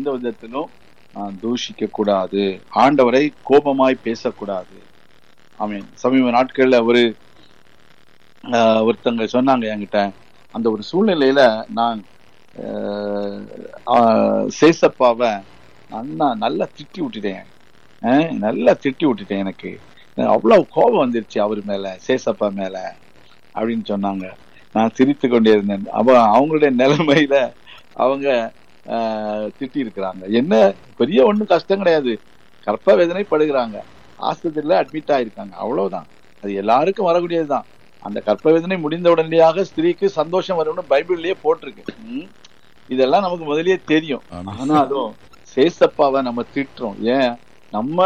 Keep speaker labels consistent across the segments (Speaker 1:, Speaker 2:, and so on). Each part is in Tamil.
Speaker 1: எந்த விதத்திலும் தூஷிக்க கூடாது, ஆண்டவரை கோபமாய் பேசக்கூடாது. ஆமென். சமீப நாட்கள்ல ஒருத்தங்க சொன்னாங்க என்கிட்ட, அந்த ஒரு சூழ்நிலையில நான் சேசப்பாவை நல்லா திட்டி விட்டுட்டேன். நல்லா திட்டி விட்டுட்டேன். எனக்கு அவ்வளவு கோபம் வந்துருச்சு அவர் மேல, சேசப்பா மேல அப்படின்னு சொன்னாங்க. நான் சிரித்து கொண்டே இருந்தேன். அவங்களுடைய நிலைமையில அவங்க திட்டி இருக்கிறாங்க. என்ன பெரிய ஒண்ணும் கஷ்டம் கிடையாது, கற்ப வேதனை படுகிறாங்க, ஆஸ்பத்திரியில அட்மிட் ஆயிருக்காங்க, அவ்வளவுதான். அது எல்லாருக்கும் வரக்கூடியதுதான். அந்த கற்ப வேதனை முடிந்த உடனடியாக ஸ்திரீக்கு சந்தோஷம் வரும்னு பைபிள்லயே போட்டிருக்கு. இதெல்லாம் நமக்கு முதலியே தெரியும். ஆனாலும் சேசப்பாவை நம்ம திட்டுறோம். ஏன்? நம்ம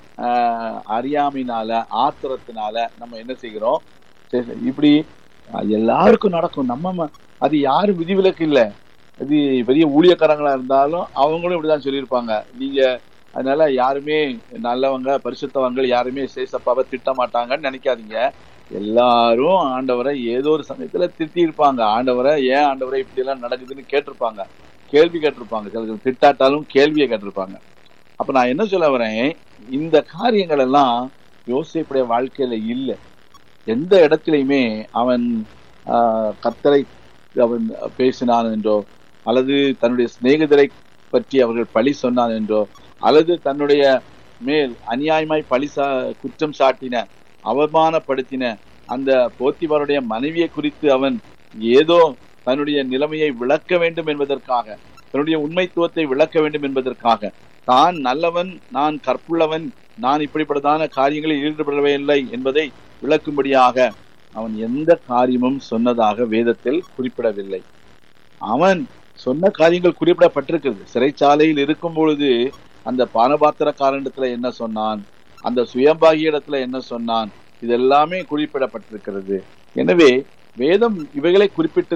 Speaker 1: அறியாமையினால, ஆத்திரத்தினால நம்ம என்ன செய்கிறோம்? இப்படி எல்லாருக்கும் நடக்கும். நம்ம அது யாரும் விதிவிலக்கு இல்லை. அது பெரிய ஊழியக்காரங்களா இருந்தாலும் அவங்களும் இப்படிதான் சொல்லியிருப்பாங்க. நீங்க அதனால யாருமே நல்லவங்க பரிசுத்தவங்க யாருமே சேசப்பாவை திட்ட மாட்டாங்கன்னு நினைக்காதீங்க. எல்லாரும் ஆண்டவரை ஏதோ ஒரு சமயத்துல திட்டி இருப்பாங்க. ஆண்டவரை ஏன் ஆண்டவரை இப்படி எல்லாம் நடக்குதுன்னு கேட்டிருப்பாங்க, கேள்வி கேட்டிருப்பாங்க. சில திட்டாட்டாலும் கேள்வியை கேட்டிருப்பாங்க. அப்ப நான் என்ன சொல்ல வரேன், இந்த காரியங்கள் எல்லாம் யோசேப்புடைய வாழ்க்கையில இல்லை. எந்த இடத்திலையுமே அவன் கர்த்தரை அவன் பேசினான் என்றோ, அல்லது தன்னுடைய சிநேகிதரை பற்றி அவர்கள் பழி சொன்னான் என்றோ, அல்லது தன்னுடைய மேல் அநியாயமாய் குற்றம் சாட்டின, அவமானப்படுத்தின அந்த போத்திபாருடைய மனைவியை குறித்து அவன் ஏதோ தன்னுடைய நிலைமையை விளக்க வேண்டும் என்பதற்காக, தன்னுடைய உண்மைத்துவத்தை விளக்க வேண்டும் என்பதற்காக, தான் நல்லவன், நான் கற்புள்ளவன், நான் இப்படிப்பட்டதான காரியங்களில் ஈடுபடவே இல்லை என்பதை விளக்கும்படியாக அவன் எந்த காரியமும் சொன்னதாக வேதத்தில் குறிப்பிடவில்லை. அவன் சொன்ன காரியங்கள் குறிப்பிடப்பட்டிருக்கிறது. சிறைச்சாலையில் இருக்கும் பொழுது அந்த பானபாத்திரக்காரனிடத்துல என்ன சொன்னான், அந்த சுயம்பாகி இடத்துல என்ன சொன்னான், இதெல்லாமே குறிப்பிடப்பட்டிருக்கிறது. எனவே வேதம் இவைகளை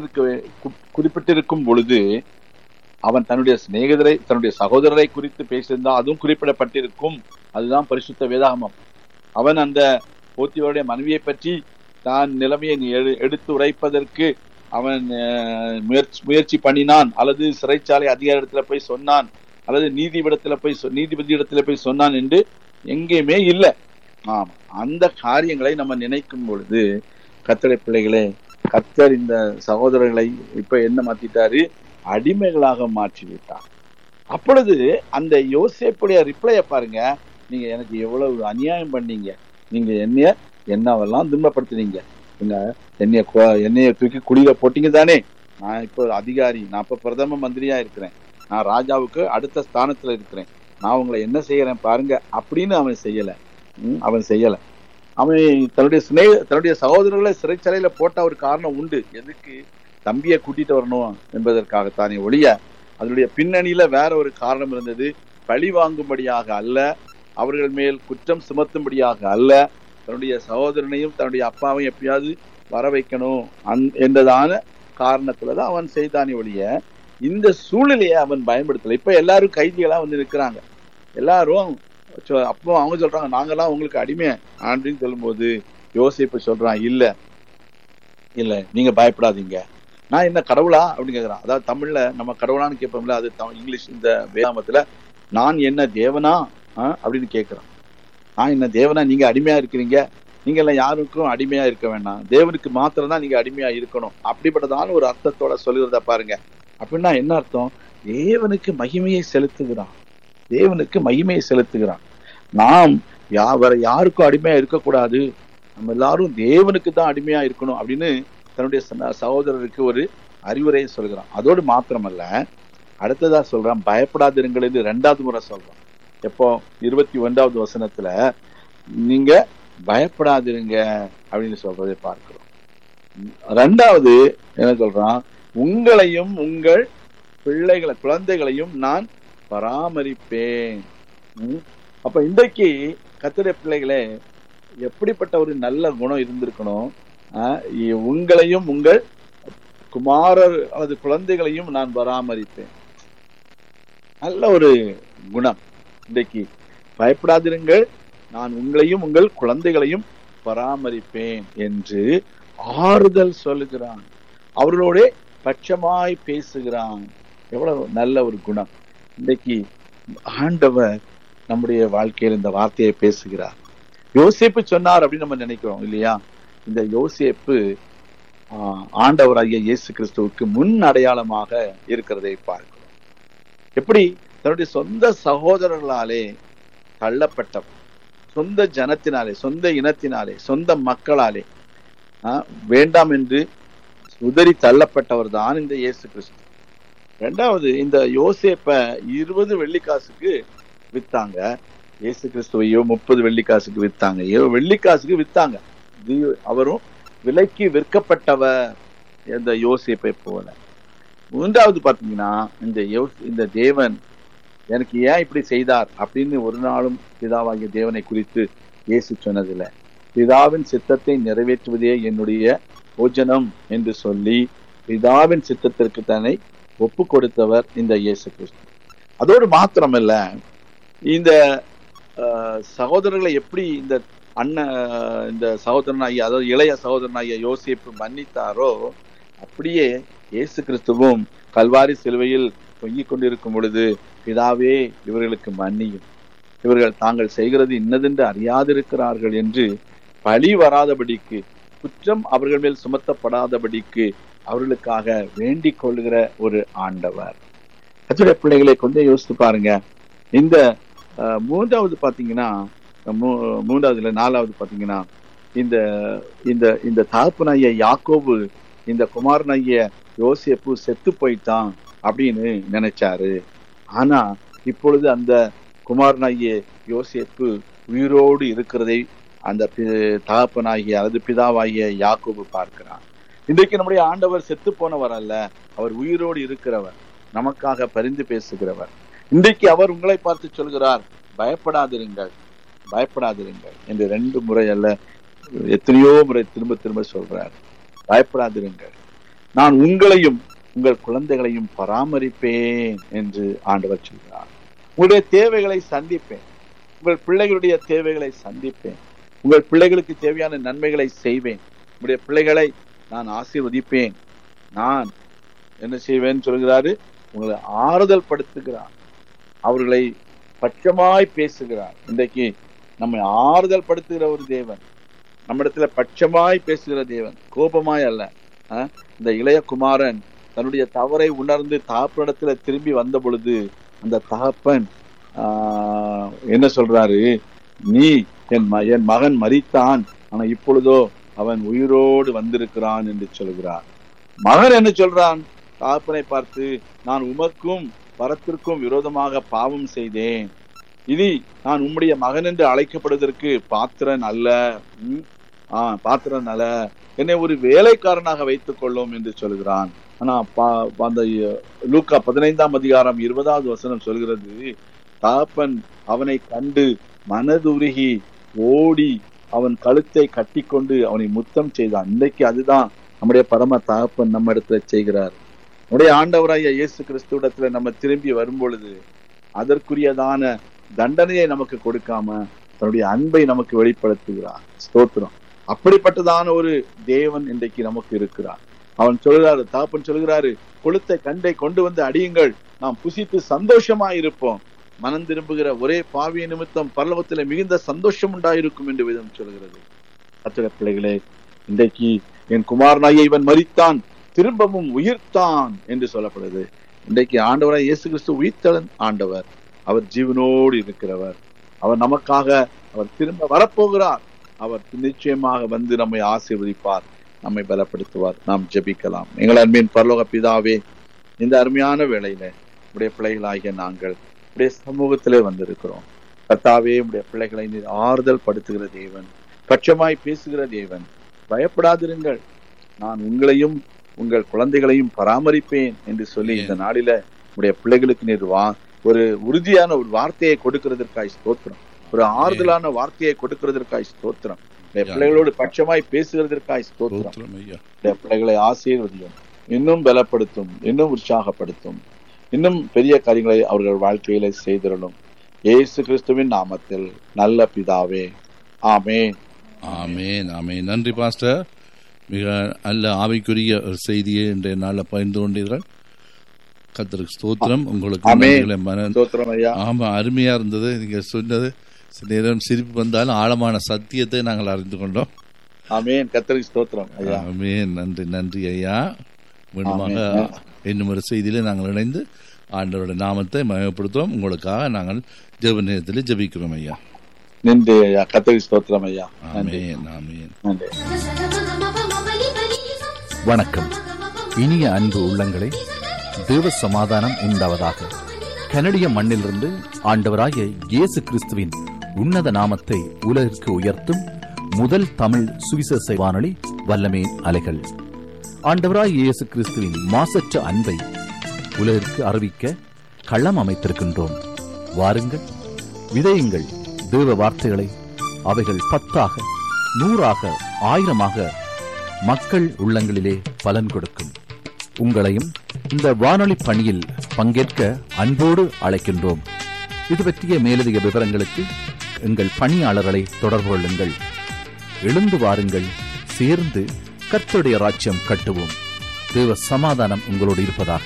Speaker 1: குறிப்பிட்டிருக்கும் பொழுது அவன் தன்னுடைய சிநேகிதரை, தன்னுடைய சகோதரரை குறித்து பேசியிருந்தால் அதுவும் குறிப்பிடப்பட்டிருக்கும். அதுதான் பரிசுத்த வேதாகமம். அவன் அந்த போத்திபாருடைய மனைவியை பற்றி தான் நிலைமையை எடுத்து உரைப்பதற்கு அவன் முயற்சி பண்ணினான், அல்லது சிறைச்சாலை அதிகாரிடத்துல போய் சொன்னான், அல்லது நீதிபதி இடத்துல போய் சொன்னான் என்று எங்கேயுமே இல்லை. ஆமா, அந்த காரியங்களை நம்ம நினைக்கும் பொழுது கர்த்தருடைய பிள்ளைகளே, கர்த்தர் இந்த சகோதரர்களை இப்ப என்ன மாத்திட்டாரு? அடிமைகளாக மாற்றி விட்டார். அப்பொழுது அந்த யோசேப்புடைய ரிப்ளைய பாருங்க. நீங்க எனக்கு எவ்வளவு அநியாயம் பண்ணீங்க, நீங்க என்னவெல்லாம் துன்பப்படுத்தினீங்க, என்னைய தூக்கி குழியில போட்டீங்க தானே. நான் இப்போ அதிகாரி, நான் இப்ப பிரதம மந்திரியா இருக்கிறேன், நான் ராஜாவுக்கு அடுத்த ஸ்தானத்துல இருக்கிறேன், நான் உங்களை என்ன செய்யறேன் பாருங்க அப்படின்னு அவன் செய்யல. அவன் தன்னுடைய சகோதரர்களை சிறைச்சாலையில போட்ட ஒரு காரணம் உண்டு. எதுக்கு? தம்பியை கூட்டிட்டு வரணும் என்பதற்காகத்தானே ஒழிய அதனுடைய பின்னணியில வேற ஒரு காரணம் இருந்தது. பழி வாங்கும்படியாக அல்ல, அவர்கள் மேல் குற்றம் சுமத்தும்படியாக அல்ல, தன்னுடைய சகோதரனையும் தன்னுடைய அப்பாவையும் எப்படியாவது வர வைக்கணும் என்றதான காரணத்துலதான் அவன் செய்தானே ஒழிய இந்த சூழ்நிலையை அவன் பயன்படுத்தல. இப்ப எல்லாரும் கைதிகளா வந்து நிற்கிறாங்க. எல்லாரும் அப்போ அவங்க சொல்றாங்க, நாங்கெல்லாம் உங்களுக்கு அடிமை அப்படின்னு சொல்லும் போது யோசேப்பு சொல்றான், இல்ல நீங்க பயப்படாதீங்க, நான் என்ன கடவுளா அப்படின்னு கேட்கிறான். அதாவது தமிழ்ல நம்ம கடவுளான்னு கேட்போம்ல, அது இங்கிலீஷ் இந்த வேதாமத்துல நான் என்ன தேவனா அப்படின்னு கேட்கிறான். நான் என்ன தேவனா? நீங்க அடிமையா இருக்கிறீங்க, நீங்க எல்லாம் யாருக்கும் அடிமையா இருக்க வேண்டாம், தேவனுக்கு மாத்திரம் தான் நீங்க அடிமையா இருக்கணும் அப்படிப்பட்டதான ஒரு அர்த்தத்தோட சொல்லுறத பாருங்க. அப்படின்னா என்ன அர்த்தம்? தேவனுக்கு மகிமையை செலுத்துகிறான், தேவனுக்கு மகிமையை செலுத்துகிறான். நாம் வேற யாருக்கும் அடிமையா இருக்கக்கூடாது, நம்ம எல்லாரும் தேவனுக்கு தான் அடிமையா இருக்கணும் அப்படின்னு தன்னுடைய சகோதரருக்கு ஒரு அறிவுரையை சொல்கிறான். அதோடு மாத்திரமல்ல, அடுத்ததா சொல்றான், பயப்படாதிருங்கள் என்று 2வது முறை சொல்றான். எப்போ? 21வது வசனத்துல நீங்க பயப்படாதிருங்க அப்படின்னு சொல்றதை பார்க்கிறோம். 2வது என்ன சொல்றான்? உங்களையும் உங்கள் குழந்தைகளையும் நான் பராமரிப்பேன். அப்ப இன்றைக்கு கர்த்தருடைய பிள்ளைகளே, எப்படிப்பட்ட ஒரு நல்ல குணம் இருந்திருக்கணும்? உங்களையும் உங்கள் குமாரர் அல்லது குழந்தைகளையும் நான் பராமரிப்பேன். நல்ல ஒரு குணம். இன்றைக்கு பயப்படாதிருங்கள், நான் உங்களையும் உங்கள் குழந்தைகளையும் பராமரிப்பேன் என்று ஆறுதல் சொல்லுகிறான். அவர்களோட பட்சமாய் பேசுகிறான். எவ்வளவு நல்ல ஒரு குணம்! இன்னைக்கு ஆண்டவர் நம்முடைய வாழ்க்கையில் இந்த வார்த்தையை பேசுகிறார். யோசேப்பு சொன்னார் அப்படின்னு நம்ம நினைக்கிறோம் இல்லையா? இந்த யோசேப்பு ஆண்டவராகிய இயேசு கிறிஸ்துவுக்கு முன் அடையாளமாக இருக்கிறதை பார்க்கிறோம். எப்படி தன்னுடைய சொந்த சகோதரர்களாலே தள்ளப்பட்டவர், சொந்த ஜனத்தினாலே, சொந்த இனத்தினாலே, சொந்த மக்களாலே வேண்டாம் என்று உதறி தள்ளப்பட்டவர் தான் இந்த இயேசு கிறிஸ்து. ரெண்டாவது, இந்த யோசேப்ப 20 வெள்ளிக்காசுக்கு வித்தாங்க. இயேசு கிறிஸ்துவையோ 30 வெள்ளிக்காசுக்கு வித்தாங்க. வெள்ளிக்காசுக்கு வித்தாங்க. அவரும் விலைக்கு விற்கப்பட்டவர் இந்த யோசேப்பை போல. மூன்றாவது பாத்தீங்கன்னா, இந்த தேவன் எனக்கு ஏன் இப்படி செய்தார் அப்படின்னு ஒரு நாளும் பிதாவாகிய தேவனை குறித்து இயேசு சொன்னதில்லை. பிதாவின் சித்தத்தை நிறைவேற்றுவதே என்னுடைய போஜனம் என்று சொல்லி பிதாவின் சித்தத்திற்கு தன்னை ஒப்பு கொடுத்தவர் இந்த இயேசு கிறிஸ்து. அதோடு மாத்திரமல்ல, இந்த சகோதரர்களை எப்படி இந்த சகோதரனாகிய, அதாவது இளைய சகோதரனாகிய யோசேப்பு மன்னித்தாரோ, அப்படியே இயேசு கிறிஸ்துவும் கல்வாரி சிலுவையில் தொங்கிக் கொண்டிருக்கும் பொழுது, பிதாவே இவர்களுக்கு மன்னியும், இவர்கள் தாங்கள் செய்கிறது இன்னதென்று அறியாதிருக்கிறார்கள் என்று பழி வராதபடிக்கு, குற்றம் அவர்கள் மேல் சுமத்தப்படாதபடிக்கு அவர்களுக்காக வேண்டிக் கொள்கிற ஒரு ஆண்டவர். கர்த்தருடைய பிள்ளைகளை கொஞ்சம் யோசித்து பாருங்க. இந்த மூன்றாவது பாத்தீங்கன்னா, நாலாவது பாத்தீங்கன்னா, இந்த தகப்பனாகிய யாக்கோபு இந்த குமாரனாகிய யோசேப்பு செத்து போயிட்டான் அப்படின்னு நினைச்சாரு. ஆனா இப்பொழுது அந்த குமாரனாகிய யோசேப்பு உயிரோடு இருக்கிறதை அந்த தகப்பனாகிய அல்லது பிதாவாகிய யாக்கோபு பார்க்கிறான். இன்றைக்கு நம்முடைய ஆண்டவர் செத்து போனவர் அல்ல, அவர் உயிரோடு இருக்கிறவர், நமக்காக பரிந்து பேசுகிறவர். இன்றைக்கு அவர் உங்களை பார்த்து சொல்கிறார், பயப்படாதிருங்கள், பயப்படாதிருங்கள் என்று 2 முறை அல்ல, எத்தனையோ முறை திரும்ப திரும்ப சொல்றார். பயப்படாதிருங்கள், நான் உங்களையும் உங்கள் குழந்தைகளையும் பராமரிப்பேன் என்று ஆண்டவர் சொல்கிறார். உங்களுடைய தேவைகளை சந்திப்பேன், உங்கள் பிள்ளைகளுடைய தேவைகளை சந்திப்பேன், உங்கள் பிள்ளைகளுக்கு தேவையான நன்மைகளை செய்வேன், உங்களுடைய பிள்ளைகளை நான் ஆசீர்வதிப்பேன், நான் என்ன செய்வேன் சொல்கிறாரு, உங்களை ஆறுதல் படுத்துகிறார், அவர்களை பட்சமாய் பேசுகிறார். இன்றைக்கு நம்மை ஆறுதல் படுத்துகிற ஒரு தேவன், நம்மிடத்துல பட்சமாய் பேசுகிற தேவன், கோபமாய் அல்ல. இந்த இளைய குமாரன் தன்னுடைய தவறை உணர்ந்து தகப்பனிடத்துல திரும்பி வந்த பொழுது அந்த தகப்பன் என்ன சொல்றாரு, நீ என் மகன் மரித்தான், ஆனா இப்பொழுதோ அவன் உயிரோடு வந்திருக்கிறான் என்று சொல்கிறார். மகன் என்ன சொல்றான், தகப்பனை பார்த்து, நான் உமக்கும் பரத்திற்கும் விரோதமாக பாவம் செய்தேன், இனி நான் உம்முடைய மகன் என்று அழைக்கப்படுவதற்கு பாத்திரன் அல்ல, பாத்திரன் அல்ல, என்னை ஒரு வேலைக்காரனாக வைத்துக் கொள்ளும் என்று சொல்கிறான். ஆனா அந்த லூக்கா 15ஆம் அதிகாரம் 20வது வசனம் சொல்கிறது, தகப்பன் அவனை கண்டு மனதுருகி ஓடி அவன் கழுத்தை கட்டி கொண்டு அவனை முத்தம் செய்தான். இன்றைக்கு அதுதான் நம்முடைய பரம தகப்பன் நம்ம இடத்துல செய்கிறார். நம்முடைய ஆண்டவராகிய இயேசு கிறிஸ்துவிடத்துல நம்ம திரும்பி வரும் பொழுது அதற்குரியதான தண்டனையை நமக்கு கொடுக்காம தன்னுடைய அன்பை நமக்கு வெளிப்படுத்துகிறார். ஸ்தோத்திரம். அப்படிப்பட்டதான ஒரு தேவன் இன்றைக்கு நமக்கு இருக்கிறார். அவன் சொல்கிறாரு, தகப்பன் சொல்கிறாரு, கொளுத்த கண்டை கொண்டு வந்து அடியுங்கள், நாம் புசித்து சந்தோஷமா இருப்போம், மனம் திரும்புகிற ஒரே பாவிய நிமித்தம் பரலோகத்திலே மிகுந்த சந்தோஷம் உண்டாயிருக்கும் என்று வேதம் சொல்கிறது. கர்த்தருடைய பிள்ளைகளே, இன்றைக்கு என் குமாரனாகிய இவன் மரித்தான், திரும்பவும் உயிர்த்தான் என்று சொல்லப்படுது. இன்றைக்கு ஆண்டவராய் இயேசு கிறிஸ்து உயிர்த்தெழுந்த ஆண்டவர், அவர் ஜீவனோடு இருக்கிறவர், அவர் நமக்காக அவர் திரும்ப வரப்போகிறார். அவர் நிச்சயமாக வந்து நம்மை ஆசீர்வதிப்பார், நம்மை பலப்படுத்துவார். நாம் ஜெபிக்கலாம். எங்கள் அன்பின் பரலோக பிதாவே, இந்த அருமையான வேளையில உடைய பிள்ளைகளாகிய நாங்கள் உடைய சமூகத்திலே வந்திருக்கிறோம். கர்த்தாவே, உடைய பிள்ளைகளை நீர் ஆறுதல் படுத்துகிற தேவன், பட்சமாய் பேசுகிற தேவன், பயப்படாதிருங்கள், நான் உங்களையும் உங்கள் குழந்தைகளையும் பராமரிப்பேன் என்று சொல்லி இந்த நாளில உடைய பிள்ளைகளுக்கு நீர் ஒரு உறுதியான ஒரு வார்த்தையை கொடுக்கிறதற்காய் ஸ்தோத்திரம், ஒரு ஆறுதலான வார்த்தையை கொடுக்கிறதற்காய் ஸ்தோத்திரம், பிள்ளைகளோடு பட்சமாய் பேசுகிறதற்காய் ஸ்தோத்திரம். பிள்ளைகளை ஆசீர்வதியும், இன்னும் பலப்படுத்தும், இன்னும் உற்சாகப்படுத்தும், இன்னும் பெரிய காரியங்களை அவர்கள் வாழ்க்கையில செய்திடணும். இயேசு கிறிஸ்துவின் நாமத்தில் நல்ல பிதாவே, ஆமென்.
Speaker 2: ஆமென், ஆமென். நன்றி பாஸ்டர். மிக நல்ல ஆவிக்குரிய ஒரு செய்தியை இன்றைய நாளில் பகிர்ந்து கொண்டீர்கள். கர்த்தருக்கு ஸ்தோத்திரம். உங்களுக்கு
Speaker 1: ஸ்தோத்திரம் ஐயா.
Speaker 2: ஆமா, அருமையா இருந்தது. நீங்க சொன்னது சில நேரம் சிரிப்பு வந்தாலும் ஆழமான சத்தியத்தை நாங்கள் அறிந்து கொண்டோம்.
Speaker 1: ஆமென். கர்த்தருக்கு ஸ்தோத்திரம் ஐயா.
Speaker 2: ஆமென். நன்றி நன்றி ஐயா. மீண்டுமாக இன்னும் ஒரு செய்தியிலே நாங்கள் இணைந்து ஆண்டவருடைய நாமத்தை மகிமைப்படுத்துவோம். உங்களுக்காக நாங்கள் ஜெப நேரத்தில் ஜெபிக்கிறோம் ஐயா.
Speaker 1: நன்றி ஐயா. கர்த்தருக்கு ஸ்தோத்திரம் ஐயா.
Speaker 2: ஆமென். ஆமென்.
Speaker 1: நன்றி.
Speaker 3: வணக்கம். இனிய அன்பு உள்ளங்களே, தேவ சமாதானம் உண்டாவதாக. கனடிய மண்ணிலிருந்து ஆண்டவராகிய இயேசு கிறிஸ்துவின் உன்னத நாமத்தை உலகிற்கு உயர்த்தும் முதல் தமிழ் சுவிசேஷ வானொலி வல்லமே அலைகள். ஆண்டவராகிய இயேசு கிறிஸ்துவின் மாசற்ற அன்பை உலகிற்கு அறிவிக்க களம் அமைத்திருக்கின்றோம். வாருங்கள், விதையுங்கள் தேவ வார்த்தைகளை. அவைகள் 10ஆக 100ஆக 1000ஆக மக்கள் உள்ளங்களிலே பலன் கொடுக்கும். உங்களையும் இந்த வானொலி பணியில் பங்கேற்க அன்போடு அழைக்கின்றோம். இது பற்றிய மேலதிக விவரங்களுக்கு எங்கள் பணியாளர்களை தொடர்பு கொள்ளுங்கள். எழுந்து வாருங்கள், சேர்ந்து கர்த்தருடைய ராஜ்யம் கட்டுவோம். தேவ சமாதானம் உங்களோடு இருப்பதாக.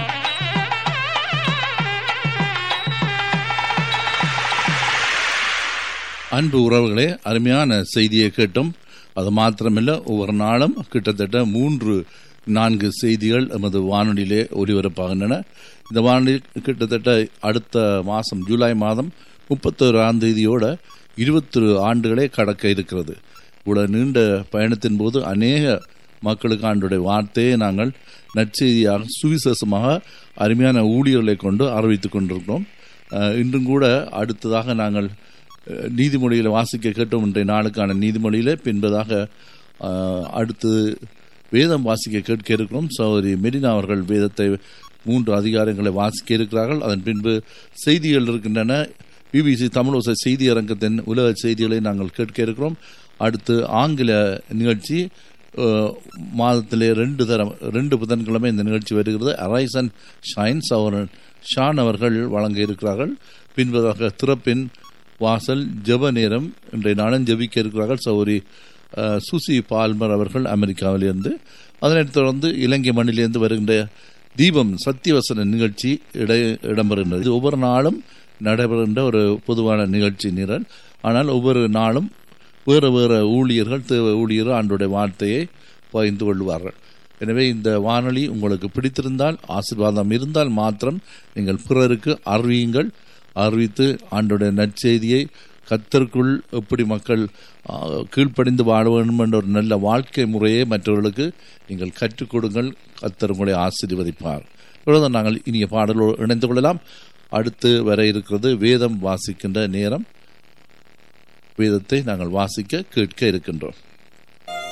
Speaker 2: அன்பு உறவுகளே, அருமையான செய்தியை கேட்டோம். அது மாத்திரமில்லை, ஒவ்வொரு நாளும் கிட்டத்தட்ட 3-4 செய்திகள் நமது வானொலியிலே ஒலிபரப்பாகின்றன. இந்த வானொலி கிட்டத்தட்ட அடுத்த மாதம் ஜூலை மாதம் 31ஆம் தேதியோட 21 ஆண்டுகளே கடக்க இருக்கிறது. இவ்வளவு நீண்ட பயணத்தின் போது அநேக மக்களுக்கு ஆண்டுடைய வார்த்தையை நாங்கள் நற்செய்தியாக சுவிசேஷமாக அருமையான ஊழியர்களை கொண்டு அறிவித்துக் கொண்டிருக்கிறோம். இன்றும் கூட அடுத்ததாக நாங்கள் நீதிமொழியில் வாசிக்க கேட்டோம். இன்றைய நாளுக்கான நீதிமொழியிலே பின்பதாக அடுத்து வேதம் வாசிக்க கேட்க இருக்கிறோம். சகோதரி மெரினா அவர்கள் வேதத்தை 3 அதிகாரங்களை வாசிக்க இருக்கிறார்கள். அதன் பின்பு செய்திகள் இருக்கின்றன. பிபிசி தமிழோசை செய்தி அரங்கத்தின் உலக செய்திகளை நாங்கள் கேட்க இருக்கிறோம். அடுத்து ஆங்கில நிகழ்ச்சி மாதத்திலே 2 புதன்கிழமை இந்த நிகழ்ச்சி வருகிறது. அரைஸ் அண்ட் ஷைன்ஸ் ஷான் அவர்கள் வழங்க இருக்கிறார்கள். பின்பதாக திறப்பின் வாசல் ஜெப நேரம் இன்றைய நாளும் ஜெபிக்க இருக்கிறார்கள். சௌரி சுசி பால்மர் அவர்கள் அமெரிக்காவிலிருந்து. அதனைத் தொடர்ந்து இலங்கை மண்ணிலிருந்து வருகின்ற தீபம் சத்தியவசன நிகழ்ச்சி இடம்பெறுகின்றது. இது ஒவ்வொரு நாளும் நடைபெறுகின்ற ஒரு பொதுவான நிகழ்ச்சி நிரல். ஆனால் ஒவ்வொரு நாளும் வேறு வேறு ஊழியர்கள் தேவ ஊழியர்கள் ஆண்டுடைய வார்த்தையை பகிர்ந்து கொள்வார்கள். எனவே இந்த வானொலி உங்களுக்கு பிடித்திருந்தால், ஆசீர்வாதம் இருந்தால் மாத்திரம் நீங்கள் பிறருக்கு அறிவியுங்கள். அறிவித்து ஆண்டோடைய நற்செய்தியை கர்த்தருக்குள் எப்படி மக்கள் கீழ்ப்படிந்து வாழ வேண்டும் என்ற ஒரு நல்ல வாழ்க்கை முறையை மற்றவர்களுக்கு நீங்கள் கற்றுக் கொடுங்கள். கர்த்தர் உங்களை ஆசீர்வதிப்பார். தொடர்ந்து நாங்கள் இனிய பாடலோடு இணைந்து கொள்ளலாம். அடுத்து வர இருக்கிறது வேதம் வாசிக்கின்ற நேரம். வேதத்தை நாங்கள் வாசிக்க கேட்க இருக்கின்றோம்.